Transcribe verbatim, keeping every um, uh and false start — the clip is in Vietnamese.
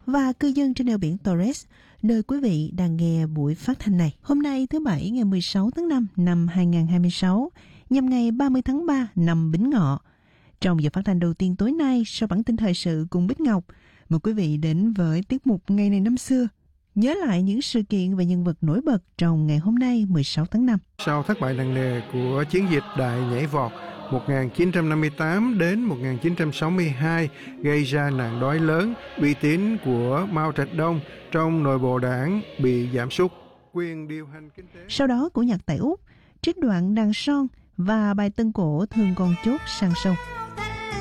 và cư dân trên eo biển Torres, nơi quý vị đang nghe buổi phát thanh này. Hôm nay thứ Bảy ngày mười sáu tháng năm năm hai nghìn không trăm hai mươi sáu, nhằm ngày ba mươi tháng ba năm Bính Ngọ. Trong giờ phát thanh đầu tiên tối nay sau bản tin thời sự cùng Bích Ngọc, mời quý vị đến với tiết mục Ngày này năm xưa, nhớ lại những sự kiện và nhân vật nổi bật trong ngày hôm nay mười sáu tháng năm. Sau thất bại nặng nề của chiến dịch Đại Nhảy Vọt một nghìn chín trăm năm mươi tám đến một nghìn chín trăm sáu mươi hai gây ra nạn đói lớn, uy tín của Mao Trạch Đông trong nội bộ đảng bị giảm sút. Quyền điều hành kinh tế. Sau đó của nhạc tại Úc, trích đoạn đàn son và bài tân cổ Thương Con Chốt sang sông.